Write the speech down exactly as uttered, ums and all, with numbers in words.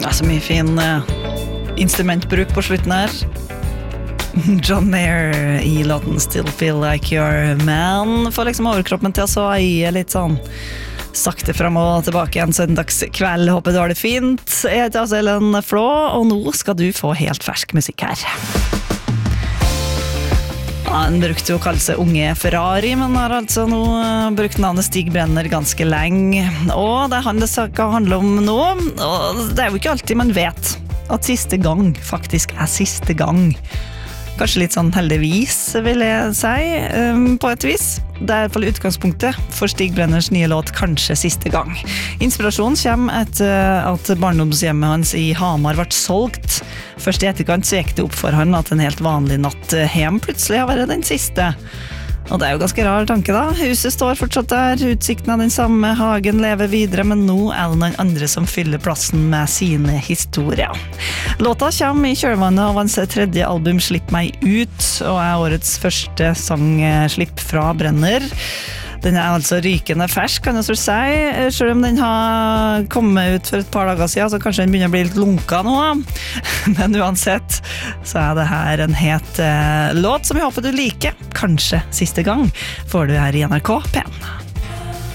Ja, så mye fin uh, instrumentbruk på slutten her. John Mayer i låten Still Feel Like Your Man får liksom overkroppen til å så i litt sånn sakte frem og tilbake igjen søndagskveld. Håper du har det fint. Jeg heter altså Ellen Flå, og nå skal du få helt fersk musikk her. Han brukte jo å kalle seg Unge Ferrari, men har altså nå brukt navnet Stig Brenner ganske lenge. Og det er han det skal handle om nå, og det er jo ikke alltid man vet at siste gang faktisk er siste gang. Kanskje litt sånn heldigvis, vil jeg si, um, på et vis. Det er i hvert fall utgangspunktet for Stig Brenners nye låt Kanskje siste gang. Inspirasjonen kommer etter at barndomshjemmet hans i Hamar ble solgt. Først i etterkant så gikk det opp for han at en helt vanlig natt hjem plutselig har vært den siste. Og det er jo ganske rar tanke da. Huset står fortsatt der, utsikten av den samme, hagen lever videre, men nå er det noen andre som fyller plassen med sine historier. Låta kommer i kjølvannet av hans tredje album Slipp meg ut, og er årets første sangslipp fra Brenner. Den er altså rykende fersk, kan jeg så si, selv om den har kommet ut for et par dager siden, så kanskje den begynner å bli litt lunka nå. Men uansett, så er det her en het eh, låt som jeg håper du liker. Kanskje siste gang får du her i N R K P en.